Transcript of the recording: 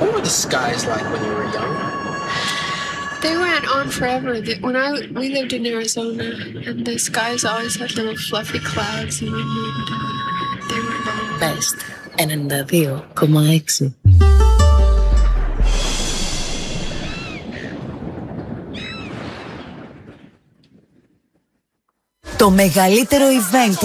What were the skies like when you were young? They went on forever. We lived in Arizona, and the skies always had little fluffy clouds, and they were long. Best 92,6. Το μεγαλύτερο event